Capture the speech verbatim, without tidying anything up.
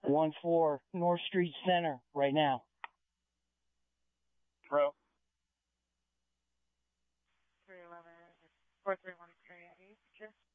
one four North Street Center right now. Pro. three eleven, four three one three,